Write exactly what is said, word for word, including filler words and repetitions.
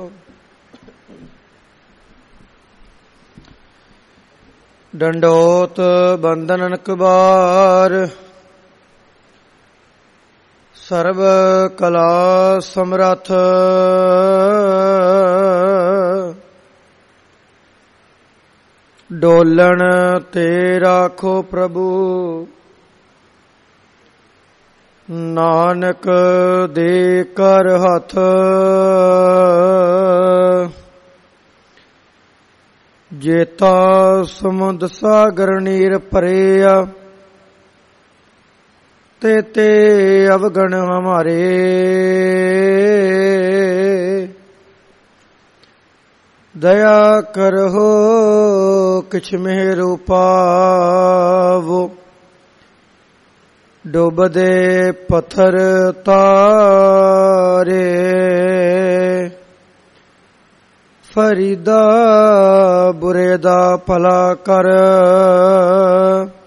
ਡੰਡੋਤ ਬੰਦਨ ਕਬਾਰ, ਸਰਬ ਕਲਾ ਸਮਰੱਥ। ਡੋਲਣ ਤੇ ਰਾਖੋ ਪ੍ਰਭੂ, ਨਾਨਕ ਦੇ ਕਰ ਹੱਥ। ਜੇਤਾ ਸਮੁੰਦ ਸਾਗਰ ਨੀਰ ਭਰਿਆ, ਤੇ ਤੇ ਅਵਗਣ ਹਮਾਰੇ। ਦਇਆ ਕਰਹੁ ਕਿਛ ਮਿਹਰੁ ਪਾਵੋ, ਡੁੱਬਦੇ ਪੱਥਰ ਤਾਰੇ। ਫਰੀਦਾ ਬੁਰੇ ਦਾ ਭਲਾ ਕਰ,